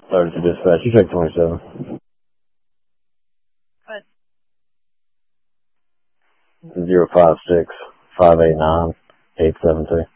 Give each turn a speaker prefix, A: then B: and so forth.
A: Started to dispatch. You take 27.
B: Good.
A: 056-589-872.